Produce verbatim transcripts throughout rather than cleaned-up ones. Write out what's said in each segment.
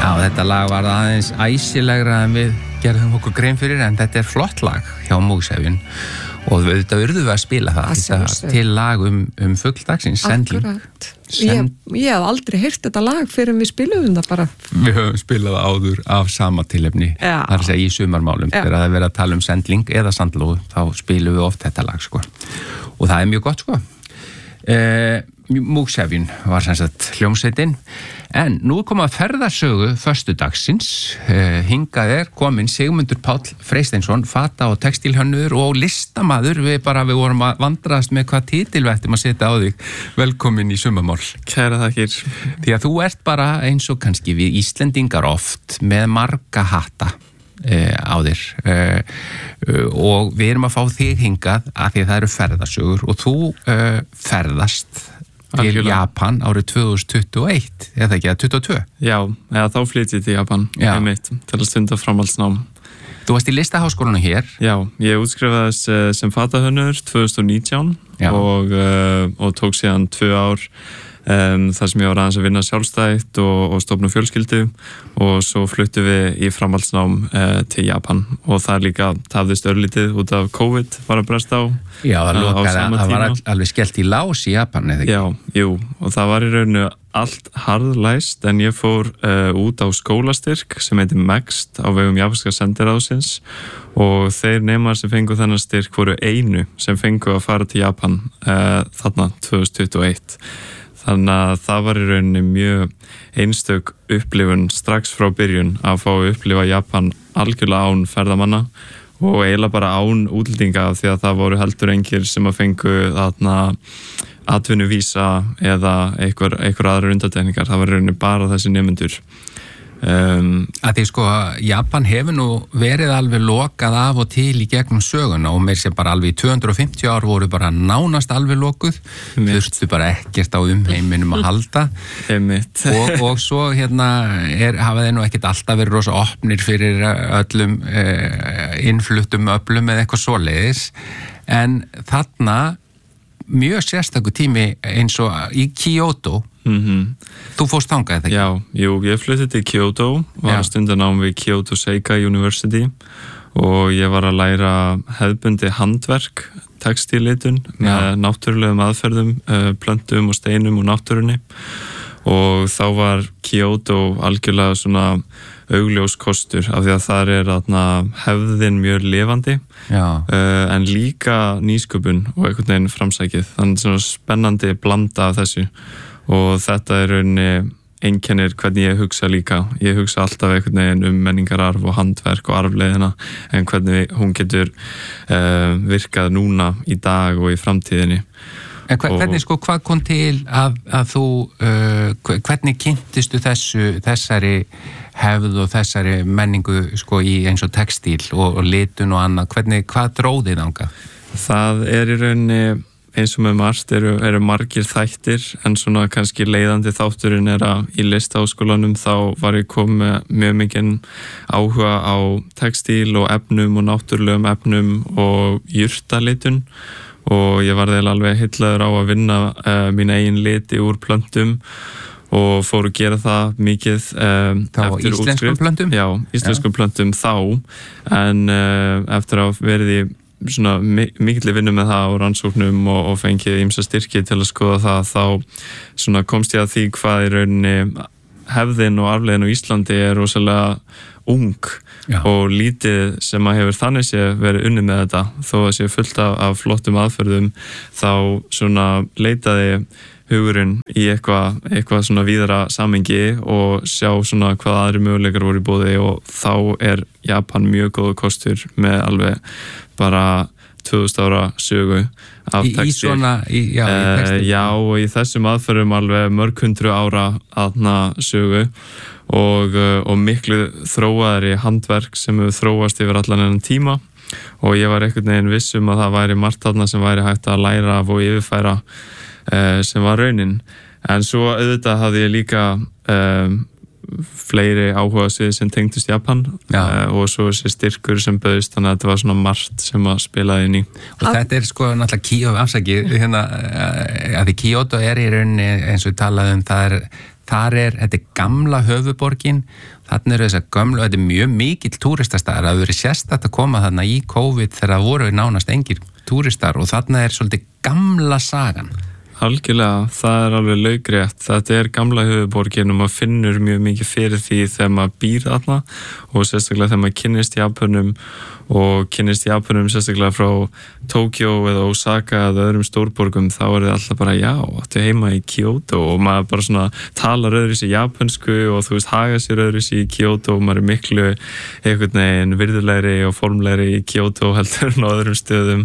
Já, þetta lag var aðeins æsilegra en við gerðum okkur grein fyrir, en þetta er flott lag hjá Múgsefjun og þetta urðu við að spila það, þetta til lag um, um fugldagsins, Sendling. Akkurat. Send... Ég, ég hef aldrei heyrt þetta lag fyrir en við spilum það bara. Við höfum spilað það áður af sama tilefni, Já. það er að segja í sumarmálum, Já. þegar það er verið að tala um Sendling eða Sandlóð, þá spilum við oft þetta lag, sko. Og það er mjög gott, sko. Eh, Múgsefjun var sem sagt hljómsveitin, en nú er komið að ferðasögu föstudagsins. eh, hingað er komin Sigmundur Páll Freysteinsson, fata- og textílhönnuður og listamaður. Við bara við vorum að vandrast með hvað titil við ættum að setja á þig. Velkomin í Sumarmál. Kæra þakkir. Því að þú ert bara eins og kannski við Íslendingar oft með marga hatta eh, á þér eh, og við erum að fá þig hingað af því að það eru ferðasögur og þú eh, ferðast til Algjörlega. Japan árið tvö þúsund tuttugu og eitt, eða ekki, að tuttugu og tvö? Já, eða þá flytið til Japan, einmitt, til að stunda framhaldsnám. Þú varst í listaháskólanum hér? Já, ég útskrifaðist sem fatahönnur tvö þúsund og nítján og, uh, og tók síðan tvö ár um, þar sem ég var aðeins að vinna sjálfstætt og, og stofna fjölskyldu og svo fluttum við í framhaldsnám uh, til Japan og það líka tafðist örlítið út af COVID var að bresta á. Já, það, uh, lokaði, á sama það var tíma. alveg skellt í lás í Japan, eða ekki? Já, jú, og það var í rauninu allt harðlæst en ég fór uh, út á skólastyrk sem heitir MEXT á vegum japanska sendiráðsins og þeir nemar sem fengu þennan styrk voru einu sem fengu að fara til Japan uh, þarna tvö þúsund tuttugu og eitt. Þannig að það var í rauninni mjög einstök upplifun strax frá byrjun að fá að upplifa Japan algjörlega án ferðamanna og eiginlega bara án útlendinga því að það voru heldur engir sem að fengu þarna atvinnuvísa eða einhver, einhver aðra undantekningar. Það var í rauninni bara þessi nemendur. Um, að því sko Japan hefur nú verið alveg lokað af og til í gegnum söguna og meir sem bara alveg í tvö hundruð og fimmtíu ár voru bara nánast alveg lokuð, þurftu bara ekkert á umheiminum að halda og, og svo hérna er, hafa þeir nú ekkert alltaf verið rosa opnir fyrir öllum eh, innfluttum öflum eða eitthvað svoleiðis, en þarna mjög sérstakur tími eins og í Kyoto. Mm-hmm. Þú fórst þangað eða ekki? Já, jú, ég fluttið til Kyoto, var að stunda nám við Kyoto Seika University og ég var að læra hefðbundi handverk, textíllitun með náttúrulegum aðferðum, plöntum og steinum og náttúrunni og þá var Kyoto algjörlega svona augljós kostur af því að þar er þarna hefðin mjög lifandi uh, en líka nýsköpun og einhvern veginn framsækið, þannig svona spennandi blanda af þessu og þetta er rauninni einkennir hvernig ég hugsa líka. Ég hugsa alltaf einhvern veginn um menningararf og handverk og arfleiðina en hvernig hún getur uh, virkað núna í dag og í framtíðinni. En hver, hvernig sko, hvað kom til að, að þú, uh, hvernig kynntistu þessu, þessari hefð og þessari menningu sko í eins og textíl og, og litun og annað, hvernig, hvað dróðið þangað? Það er í rauninni eins og með margt eru, eru margir þættir en svona kannski leiðandi þátturinn er að í listaháskólanum þá var ég komið mjög mikinn áhuga á textíl og efnum og náttúrulegum efnum og jurtalitun og ég var þeirra alveg heillaður á að vinna uh, mín eigin liti úr plöntum og fór að gera það mikið um, eftir íslenskum útskrift. plöntum? Já, íslenskum Já. plöntum þá en uh, eftir að verið í svona mikilli vinnu með það og rannsóknum og, og fengið ýmsa styrki til að skoða það, þá svona komst ég að því hvað í rauninni hefðin og arfleiðin á Íslandi er rosalega ung Já. og lítið sem að hefur þannig sé verið unnið með þetta þó að sé fullt af, af flottum aðferðum þá svona leitaði hugurinn í eitthvað, eitthvað svona víðara samhengi og sjá svona hvað aðri möguleikar voru í boði og þá er Japan mjög góð kostur með alveg bara tvö þúsund ára sögu af Í, í svona, í, já, í textil. Uh, já, og í þessum aðferðum alveg mörg hundru ára aðna sögu og, uh, og miklu þróaðri handverk sem hefur þróast yfir allan enn tíma og ég var einhvern veginn vissum að það væri margt þarna sem væri hægt að læra af og yfirfæra uh, sem var raunin. En svo auðvitað hafði ég líka um, fleiri áhuga svið sem tengdust Japan uh, og svo þessi styrkur sem bauðist þannig að þetta var svona margt sem að spilaði inn í. Og þetta er sko náttúrulega Kyoto, afsaki, hérna, að því Kyoto er í rauninni eins og við talaðum, það er, þar er, þetta er gamla höfuborgin, þarna eru þessar gömlu, þetta er mjög mikill túristastaðar, það hefur verið sérstakt að koma þarna í COVID þegar það voru nánast engir túristar og þarna er svolítið gamla sagan. Algjörlega, það er alveg laugrétt. Þetta er gamla höfuborgin og maður finnur mjög mikið fyrir því þegar maður býr þarna og sérstaklega þegar maður kynnist Japanum og kynnist Japanum sérstaklega frá Tókjó eða Osaka eða öðrum stórborgum, þá er það alltaf bara já, áttu heima í Kyoto og maður bara svona talar öðru sér japansku og þú veist, haga sér öðru sér í Kyoto og maður er miklu einhvern veginn virðulegri og formlegri í Kyoto heldur en á öðrum stöðum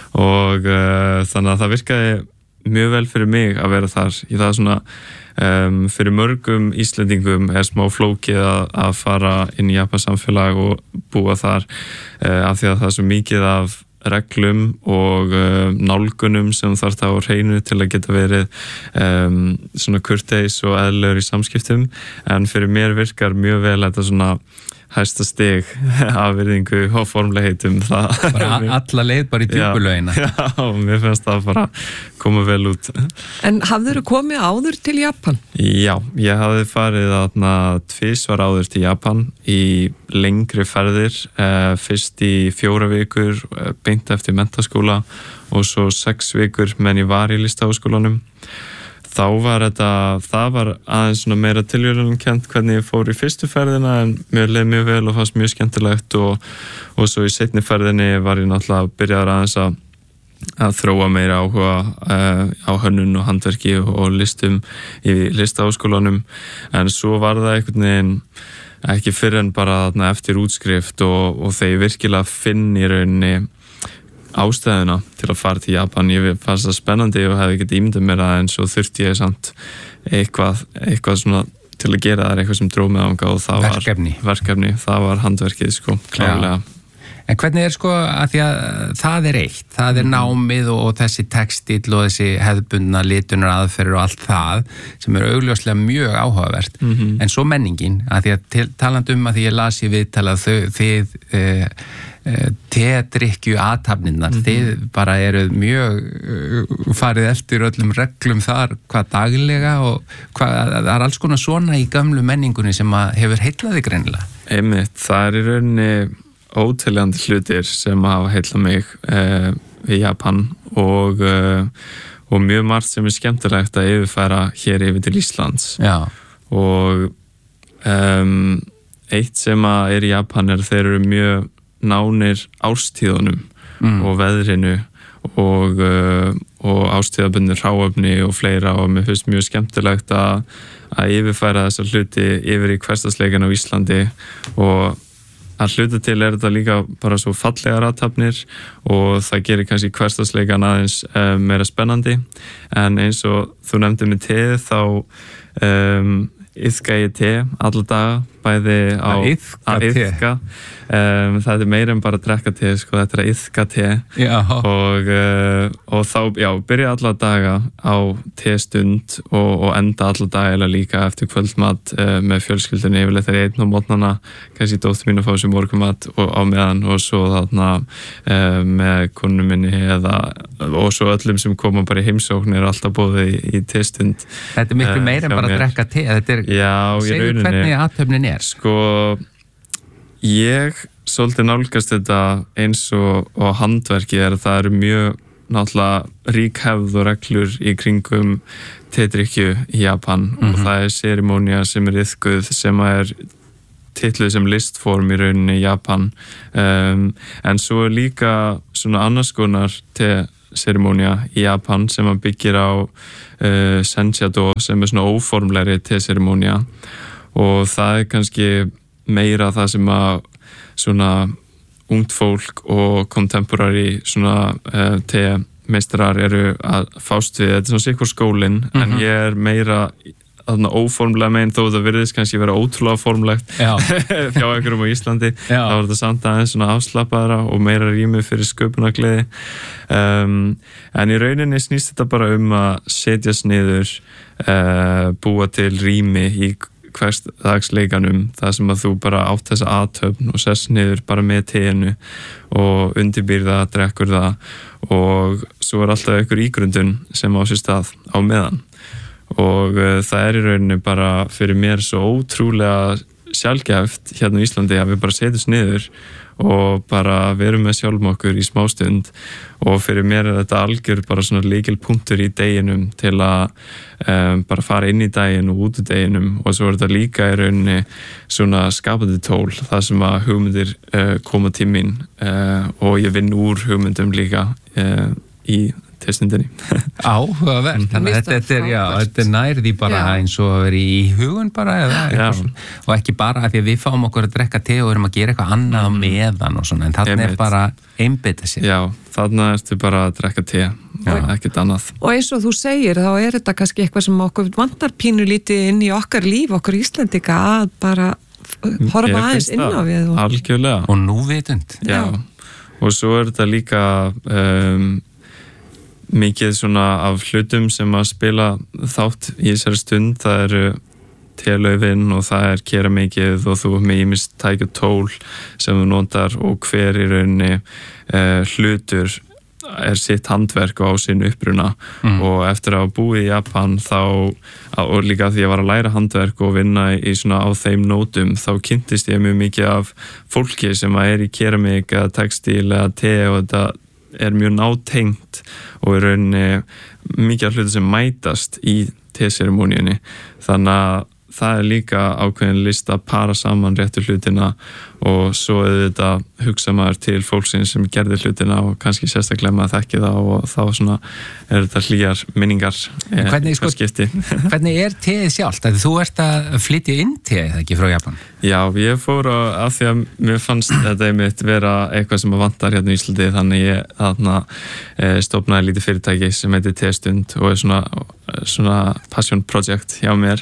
og uh, þannig að það virkaði mjög vel fyrir mig að vera þar. Í það svona um, fyrir mörgum Íslendingum er smá flókið að, að fara inn í Japans samfélag og búa þar uh, af því að það er svo mikið af reglum og uh, nálgunum sem þarf það á hreinu til að geta verið um, svona kurteis og eðlilegur í samskiptum, en fyrir mér virkar mjög vel þetta svona hæsta stig af virðingu og formlegheitum. Bara alla leið bara í djúpulögina. Já, já, mér finnst það bara koma vel út. En hafðirðu komið áður til Japan? Já, ég hafði farið þarna tvisvar áður til Japan í lengri ferðir, eh, fyrst í fjóra vikur eh, beint eftir menntaskóla og svo sex vikur menn ég var í listaháskólanum. Þá var þetta, það var aðeins svona meira tilvíðunarkennt hvernig ég fór í fyrstu ferðina, en mér leið mjög vel og fannst mjög skemmtilegt og, og svo í seinni ferðinni var ég náttúrulega byrjaður aðeins að, að þróa meira áhuga uh, á hönnun og handverki og, og listum í listaháskólanum, en svo var það einhvern veginn ekki fyrr en bara þarna eftir útskrift og, og þegar ég virkilega finn í rauninni ástæðuna til að fara til Japan. Ég fannst það spennandi og hefði getið ímyndað mér að en svo þurfti ég samt eitthvað, eitthvað svona til að gera það, eitthvað sem dró mig þangað og það verkefni. var verkefni, það var handverkið sko, klárlega. En hvernig er sko, að því að það er eitt, það er námið og, og þessi textíll og þessi hefðbundna litunar aðferðir og allt það sem er augljóslega mjög áhugavert, mm-hmm. en svo menningin, að því að til, talandi um að því ég las í viðtala þau, þið eh, teadrykkju athafnirnar, mm-hmm. þið bara eru mjög farið eftir öllum reglum þar, hvað daglega og hvað, það er alls konar svona í gömlu menningunni sem að hefur heillaði greinilega. Einmitt, það er í rauninni óteljandi hlutir sem hafa heillað mig eh, í Japan og, eh, og mjög margt sem er skemmtilegt að yfirfæra hér yfir til Íslands. Já. Og um, eitt sem að er í Japan er að þeir eru mjög nánir ástíðunum mm. og veðrinu og, uh, og ástíðabundir hráefni og fleira, og mér finnst mjög skemmtilegt að, að yfirfæra þessar hluti yfir í hversdagsleikan á Íslandi, og að hluta til er þetta líka bara svo fallegar athafnir og það gerir kannski hversdagsleikan aðeins uh, meira spennandi, en eins og þú nefndir með teð þá um, iðka ég te alla daga, bæði á að iðka te um, það er meira en bara að drekka te sko, þetta er að iðka te og, uh, og þá, já, byrja alla daga á testund og, og enda alla daga eða líka eftir kvöldmat uh, með fjölskyldunni, yfirleitt er ég einn á mótnana, kannski dóttir mín að fá sér morgumat og á meðan, og svo þarna uh, með konu minni eða, og svo öllum sem koma bara í heimsókn er alltaf bóðið í, í testund. Þetta er miklu meira uh, en bara að drekka te, þetta er, já, segðu hvernig athöfnin er. Sko, ég svolítið nálgast þetta eins og, og handverki er að það eru mjög náttúrulega rík hefð og reglur í kringum tedrykkju í Japan, mm-hmm. og það er serimónia sem er iðkuð sem er titluð sem listform í rauninni í Japan, um, en svo er líka svona annars konar te-serimónia í Japan sem að byggir á uh, senjado sem er svona óformlegri te-serimónia, og það er kannski meira það sem að svona ungt fólk og contemporary svona uh, te-meistarar eru að fást við. Þetta er svona sikkur skólinn, mm-hmm. en ég er meira þarna óformlega meginn, þó það virðist kannski vera ótrúlega formlegt hjá einhverjum á Íslandi. Já. Þá er þetta samt aðeins svona afslappaðra og meira rými fyrir sköpunargleði, um, en í rauninni snýst þetta bara um að setjast niður, uh, búa til rými í hversdagsleikanum, það sem að þú bara átt þessa athöfn og sess niður bara með teinu og undirbýr það, drekkur það, og svo er alltaf einhver ígrundun sem á sér stað á meðan, og uh, það er í rauninni bara fyrir mér svo ótrúlega sjálfgæft hérna í Íslandi að við bara setjum niður og bara verum með sjálfum okkur í smástund og fyrir mér er þetta algjör bara svona lykilpunktur í deginum til að um, bara fara inn í daginn og út í deginum og svo er þetta líka í rauninni svona skapandi tól þar sem að hugmyndir uh, koma til mín uh, og ég vinn úr hugmyndum líka uh, í testundinni. Áhugavert, þannig að þetta er, já, þetta er nærði bara já. Eins og að vera í hugun bara eða, og ekki bara að því að við fáum okkur að drekka te og erum að gera eitthvað annað á meðan og svona, en þarna er bara einbeita sér. Já, þarna ertu bara að drekka te, ekkert annað. Og eins og þú segir, þá er þetta kannski eitthvað sem okkur vantar pínu lítið inn í okkar líf, okkur Íslendinga að bara horfa aðeins inn á við. Og... Algjörlega. Og núvitund. Já, og svo er þetta líka... Um, mikið svona af hlutum sem að spila þátt í þessari stund, það eru telöfin og það er keramikið og þú með ýmist tækja tól sem þú notar og hver í rauninni uh, hlutur er sitt handverk og á sinn uppruna mm. og eftir að búi í Japan þá, og líka því að ég var að læra handverk og vinna í svona á þeim nótum, þá kynntist ég mjög mikið af fólki sem að er í keramik eða textíl eða te og þetta er mjög nátengt og í rauninni mikið af hluti sem mætast í te-seremoníunni þannig að það er líka ákveðin list að para saman réttu hlutina og svo auðvitað hugsa maður til fólksins sem gerði hlutina og kannski sérstaklega maður þekki það og þá svona er þetta hlýjar minningar hvernig, sko, hvernig er teið sjálft? Þú ert að flytja inn teið ekki frá Japan? Já, ég fór að því að mér fannst þetta einmitt vera eitthvað sem að vantar hérna í Íslandi þannig ég þarna stofnaði lítið fyrirtæki sem heitir Teestund og er svona, svona passion project hjá mér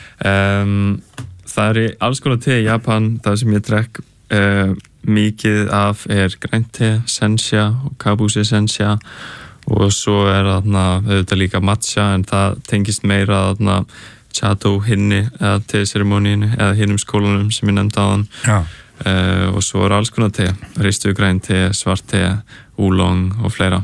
um, það er í alls konar te í Japan, það sem ég drekk uh, mikið af er grænt te, sencha og kabushi sencha og svo er þarna auðvitað líka matcha en það tengist meira þarna chato hinni eða te-seremoníinu eða hinnum skólanum sem ég nefndi áðan uh, og svo er alls konar te, ristu grænt te, svart te, úlong og fleira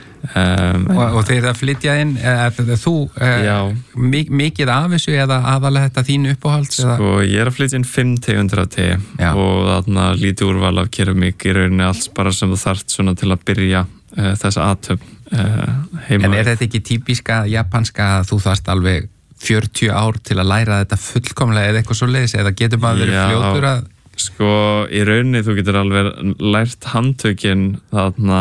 Um, og, og þeir að flytja inn eða þú uh, mik mikið af þessu eða aðalega þetta þín uppáhalds sko eða? Ég er að flytja inn fimm tegundir af te Já. Og þarna lítið úrval af keramik í rauninni alls bara sem þú þarft svona til að byrja uh, þessa athöfn uh, heima. En er þetta ekki típiska japanska að þú þarft alveg fjörutíu ár til að læra þetta fullkomlega eða eitthvað svo leiðis eða getur maður verið fljótur að sko í rauninni þú getur alveg lært handtökin þarna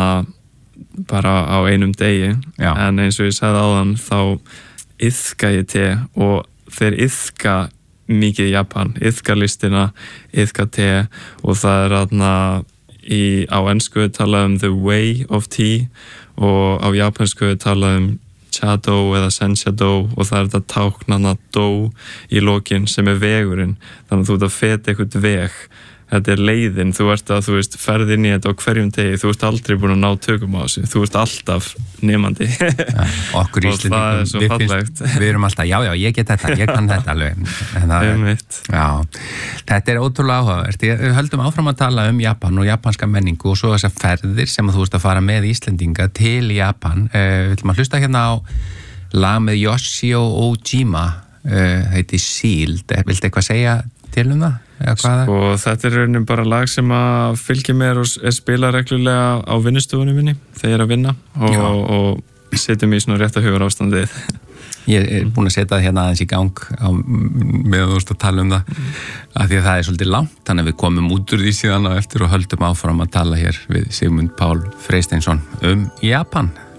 bara á einum degi Já. En eins og ég sagði áðan þá iðka ég te og þeir iðka mikið í Japan iðka listina, iðka te og það er þarna í, á ensku talað um the way of tea og á japansku talað um cha-do eða sencha-do og það er þetta táknana do í lokin sem er vegurinn þannig að þú ert að feta eitthvað veg þetta er leiðin, þú ert að, þú veist, ferð inn í þetta á hverjum degi, þú ert aldrei búin að ná tökum á þessu, þú ert alltaf nemandi ja, okkur og það er svo við, fallegt finnst, við erum alltaf, já, já, ég get þetta, ég kann þetta alveg er, já, þetta er ótrúlega áhugavert við höldum áfram að tala um Japan og japanska menningu og svo þessar ferðir sem þú veist að fara með Íslendinga til Japan uh, við ætlum að hlusta hérna á lag með Yoshio Ojima uh, heiti Sealed, viltu eitthvað segja til um það? Sko, þetta er raunin bara lag sem að fylgja mér og er spila reglulega á vinnustofunum minni þegar ég er að vinna og, og setja mig í svona rétt að hugur ástandið. Ég er búin að setja það hérna aðeins í gang á, með þú veist að tala um það mm. af því að það er svolítið langt, þannig að við komum út úr því síðan og eftir og höldum áfram að tala hér við Sigmund Pál Freysteinsson um Japan.